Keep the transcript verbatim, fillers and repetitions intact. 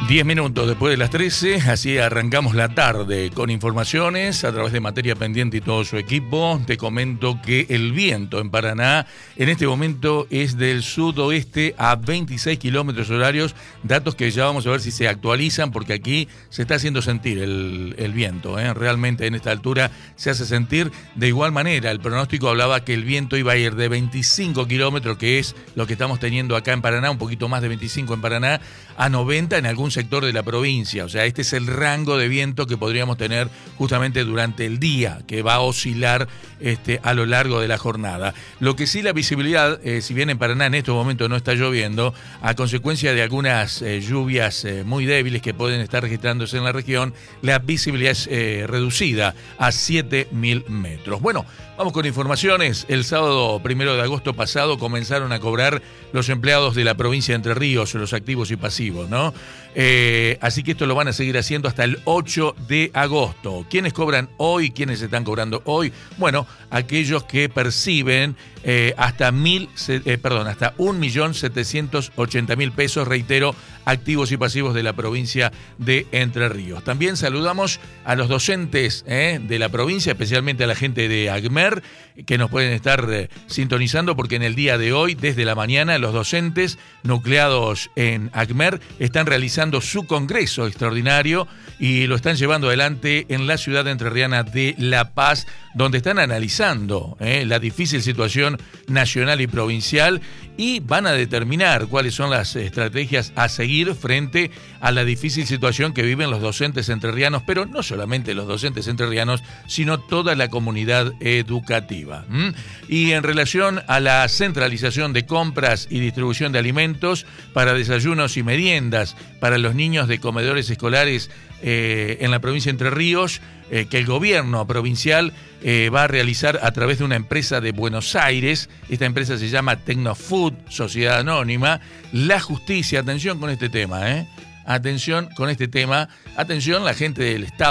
Diez minutos después de las trece, así arrancamos la tarde con informaciones a través de Materia Pendiente y todo su equipo. Te comento que el viento en Paraná en este momento es del sudoeste a veintiséis kilómetros horarios, datos que ya vamos a ver si se actualizan porque aquí se está haciendo sentir el, el viento, ¿eh? Realmente en esta altura se hace sentir. De igual manera, el pronóstico hablaba que el viento iba a ir de veinticinco kilómetros, que es lo que estamos teniendo acá en Paraná, un poquito más de veinticinco en Paraná, a noventa en algún sector de la provincia. O sea, este es el rango de viento que podríamos tener justamente durante el día, que va a oscilar este, a lo largo de la jornada. Lo que sí, la visibilidad, eh, si bien en Paraná en estos momentos no está lloviendo, a consecuencia de algunas eh, lluvias eh, muy débiles que pueden estar registrándose en la región, la visibilidad es eh, reducida a siete mil metros. Bueno, vamos con informaciones. El sábado primero de agosto pasado comenzaron a cobrar los empleados de la provincia de Entre Ríos, los activos y pasivos, ¿no? Eh, así que esto lo van a seguir haciendo hasta el ocho de agosto. ¿Quiénes cobran hoy? ¿Quiénes están cobrando hoy? Bueno, aquellos que perciben eh, hasta mil, eh, perdón, hasta un millón setecientos ochenta mil pesos, reitero, activos y pasivos de la provincia de Entre Ríos. También saludamos a los docentes eh, de la provincia, especialmente a la gente de ACMER, que nos pueden estar eh, sintonizando, porque en el día de hoy, desde la mañana, los docentes nucleados en ACMER están realizando su congreso extraordinario y lo están llevando adelante en la ciudad entrerriana de La Paz, donde están analizando eh, la difícil situación nacional y provincial y van a determinar cuáles son las estrategias a seguir frente a la difícil situación que viven los docentes entrerrianos, pero no solamente los docentes entrerrianos, sino toda la comunidad educativa. ¿Mm? Y en relación a la centralización de compras y distribución de alimentos para desayunos y meriendas para los niños de comedores escolares eh, en la provincia de Entre Ríos, eh, que el gobierno provincial eh, va a realizar a través de una empresa de Buenos Aires. Esta empresa se llama Tecnofood, Sociedad Anónima. La justicia, atención con este tema, ¿eh? Atención con este tema, atención la gente del Estado.